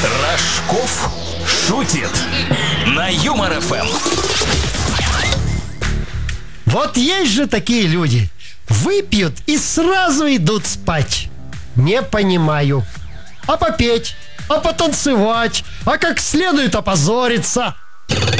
Рожков шутит на Юмор ФМ. Вот есть же такие люди. Выпьют и сразу идут спать. Не понимаю. А попеть? А потанцевать? А как следует опозориться?